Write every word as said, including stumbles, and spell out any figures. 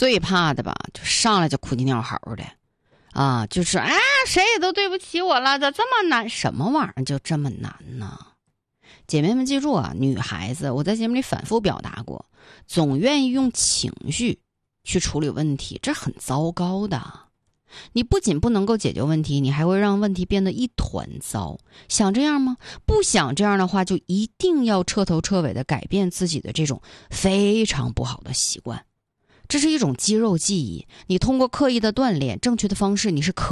最怕的吧，就上来就哭唧尿嚎的啊，就是哎，谁也都对不起我了，咋这么难？什么玩意儿就这么难呢？姐妹们记住啊，女孩子，我在节目里反复表达过，总愿意用情绪去处理问题，这很糟糕的。你不仅不能够解决问题，你还会让问题变得一团糟。想这样吗？不想这样的话，就一定要彻头彻尾的改变自己的这种非常不好的习惯。这是一种肌肉记忆，你通过刻意的锻炼，正确的方式你是可